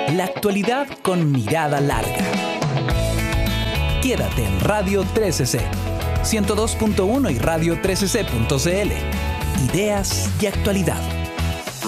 La actualidad con mirada larga. Quédate en Radio 13C, 102.1 y radio13c.cl. Ideas y actualidad.